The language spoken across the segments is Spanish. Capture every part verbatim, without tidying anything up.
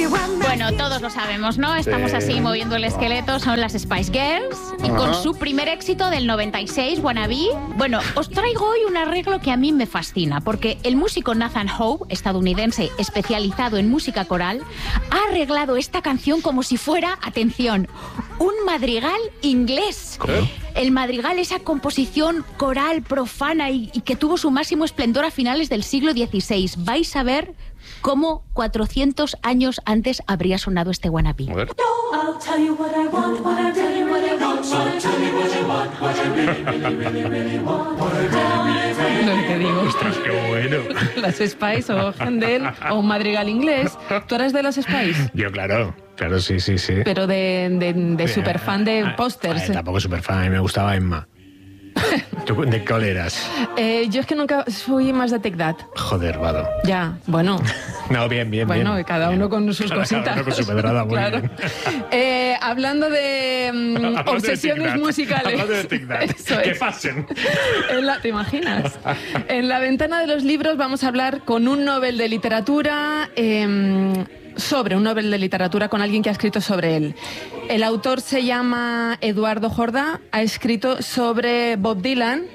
Bueno, todos lo sabemos, ¿no? Estamos Sí. así moviendo el esqueleto, son las Spice Girls. Y Ajá. con su primer éxito del noventa y seis, Wannabe. Bueno, os traigo hoy un arreglo que a mí me fascina, porque el músico Nathan Howe, estadounidense especializado en música coral, ha arreglado esta canción como si fuera, atención, un madrigal inglés. ¿Eh? El madrigal, esa composición coral profana y, y que tuvo su máximo esplendor a finales del siglo dieciséis. Vais a ver cómo cuatrocientos años antes habría sonado este Wannabe. A ver. I'll tell you what I want, what I tell you what I want, what I tell you what I want, what I really, really, really, really want, what I really, really, Lo que te digo. Ostras, qué bueno. Las Spice o Händel o un madrigal inglés. ¿Tú eres de las Spice? Yo, claro. Claro, sí, sí, sí. Pero de, de, de super fan de Ah, pósters. ah, Tampoco super fan, a mí me gustaba Emma. ¿Tú de cuál eras? Eh, yo es que nunca fui más de Take That. Joder, Vado. Ya, bueno. No, bien, bien, Bueno, bien. cada uno con sus Cada cositas. uno con su pedrada, muy Claro. bien. Eh, hablando de mm, Hablando de obsesiones Tic Tac. musicales. Hablando de Tic Tac. Eso Que es. pasen. En la- ¿Te imaginas? En la ventana de los libros vamos a hablar con un Nobel de literatura, eh, sobre un Nobel de literatura con alguien que ha escrito sobre él. El autor se llama Eduardo Jordá, ha escrito sobre Bob Dylan.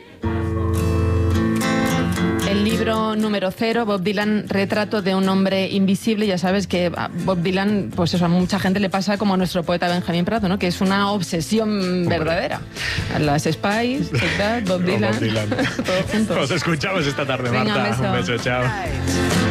El libro número cero, Bob Dylan, retrato de un hombre invisible. Ya sabes que a Bob Dylan, pues eso, a mucha gente le pasa como a nuestro poeta Benjamín Prado, ¿no? Que es una obsesión verdadera. A las Spice, Take That, Bob No, Dylan, Bob Dylan. todo junto. Os escuchamos esta tarde, Venga, Marta. un beso. Un beso, chao.